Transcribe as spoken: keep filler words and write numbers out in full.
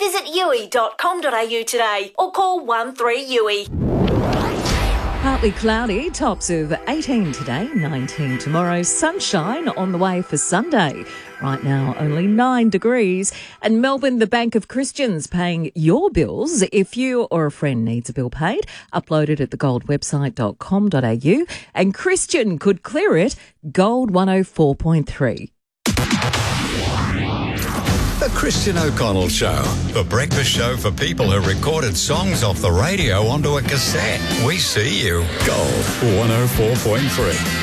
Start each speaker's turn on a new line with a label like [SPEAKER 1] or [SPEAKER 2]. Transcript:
[SPEAKER 1] Visit u i dot com dot a u today or call one three U I.
[SPEAKER 2] Partly cloudy, tops of eighteen today, nineteen tomorrow. Sunshine on the way for Sunday. Right now, only nine degrees. And Melbourne, the Bank of Christians paying your bills. If you or a friend needs a bill paid, upload it at the gold website dot com dot a u. And Christian could clear it. Gold one oh four point three.
[SPEAKER 3] The Christian O'Connell Show, the breakfast show for people who recorded songs off the radio onto a cassette. We see you. Gold one oh four point three.